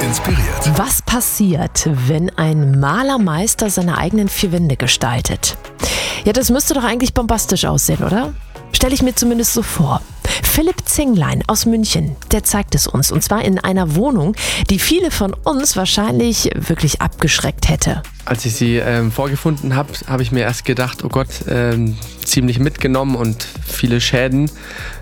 inspiriert. Was passiert, wenn ein Malermeister seine eigenen 4 Wände gestaltet? Ja, das müsste doch eigentlich bombastisch aussehen, oder? Stelle ich mir zumindest so vor. Philipp Zinglein aus München, der zeigt es uns. Und zwar in einer Wohnung, die viele von uns wahrscheinlich wirklich abgeschreckt hätte. Als ich sie vorgefunden habe, habe ich mir erst gedacht, oh Gott, ziemlich mitgenommen und viele Schäden.